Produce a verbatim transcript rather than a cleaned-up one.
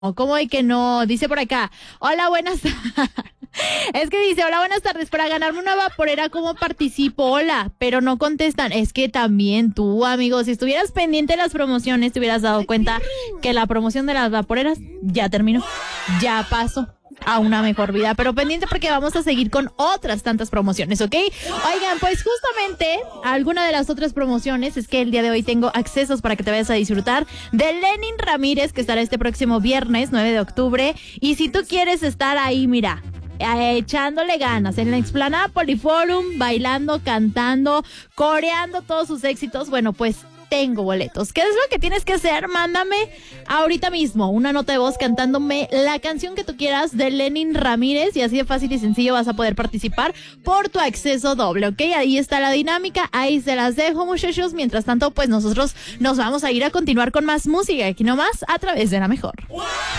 ¿Cómo hay que no? Dice por acá, hola, buenas tardes. Es que dice, hola, buenas tardes, para ganarme una vaporera, ¿cómo participo? Hola, pero no contestan. Es que también tú, amigo, si estuvieras pendiente de las promociones, te hubieras dado cuenta que la promoción de las vaporeras ya terminó, ya pasó a una mejor vida, pero pendiente porque vamos a seguir con otras tantas promociones, ¿ok? Oigan, pues justamente alguna de las otras promociones es que el día de hoy tengo accesos para que te vayas a disfrutar de Lenin Ramírez, que estará este próximo viernes nueve de octubre, y si tú quieres estar ahí, mira, echándole ganas en la explanada Poliforum, bailando, cantando, coreando todos sus éxitos, bueno, pues tengo boletos. ¿Qué es lo que tienes que hacer? Mándame ahorita mismo una nota de voz cantándome la canción que tú quieras de Lenin Ramírez y así de fácil y sencillo vas a poder participar por tu acceso doble, ¿ok? Ahí está la dinámica, ahí se las dejo, muchachos. Mientras tanto, pues nosotros nos vamos a ir a continuar con más música aquí nomás a través de La Mejor.